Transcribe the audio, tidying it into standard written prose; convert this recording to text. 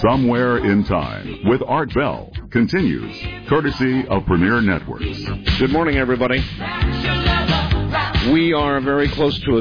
Somewhere in Time with Art Bell continues, courtesy of Premier Networks. Good morning, everybody. We are very close to a